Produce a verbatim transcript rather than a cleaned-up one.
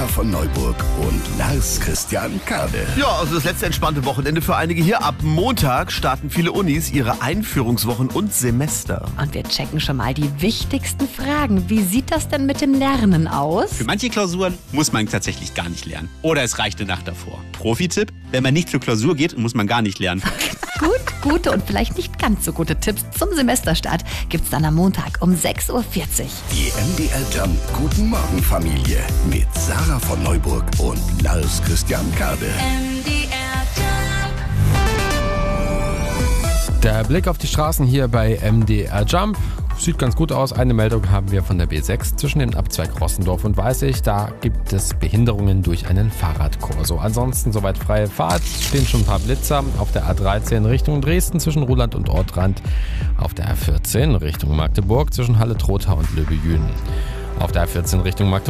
Sarah von Neuburg und Lars Christian Kade. Ja, also das letzte entspannte Wochenende für einige hier. Ab Montag starten viele Unis ihre Einführungswochen und Semester. Und wir checken schon mal die wichtigsten Fragen. Wie sieht das denn mit dem Lernen aus? Für manche Klausuren muss man tatsächlich gar nicht lernen. Oder es reicht eine Nacht davor. Profi-Tipp: Wenn man nicht zur Klausur geht, muss man gar nicht lernen. Gut, gute und vielleicht nicht ganz so gute Tipps zum Semesterstart gibt's dann am Montag um sechs Uhr vierzig. Die M D R Jump Guten Morgen Familie mit Sarah von Neuburg und Lars Christian Kade. Der Blick auf die Straßen hier bei M D R Jump sieht ganz gut aus. Eine Meldung haben wir von der B sechs zwischen dem Abzweig Rossendorf und Weißig. Da gibt es Behinderungen durch einen Fahrradkorso. Ansonsten soweit freie Fahrt. Stehen schon ein paar Blitzer auf der A dreizehn Richtung Dresden zwischen Ruhland und Ortrand. Auf der A vierzehn Richtung Magdeburg zwischen Halle-Trotha und Löbejünen. Auf der A vierzehn Richtung Magdeburg